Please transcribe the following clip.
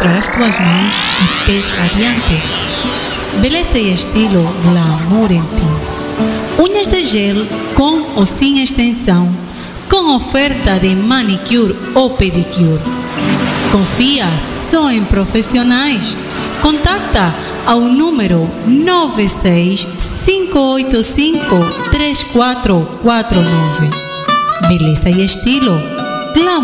mostra as tuas mãos e pés radiantes. Beleza e estilo glamour em ti. Unhas de gel com ou sem extensão, com oferta de manicure ou pedicure. Confia só em profissionais. Contacta ao número 965853449. Beleza e estilo glamour.